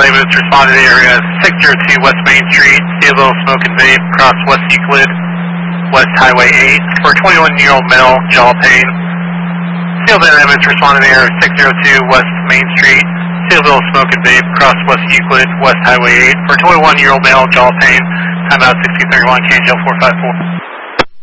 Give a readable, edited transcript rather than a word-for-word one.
ambulance responded to area 602 West Main Street, Steelville Smoke and Vape, across West Euclid, West Highway 8, for a 21-year-old male, jaw pain. Steelville ambulance responded to area 602 West Main Street, Steelville Smoke and Vape, across West Euclid, West Highway 8, for a 21-year-old male, jaw pain. Time out 6231, KHL 454.